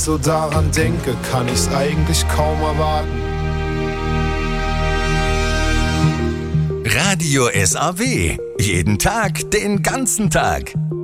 So daran denke, kann ich's eigentlich kaum erwarten. Radio SAW. Jeden Tag, den ganzen Tag.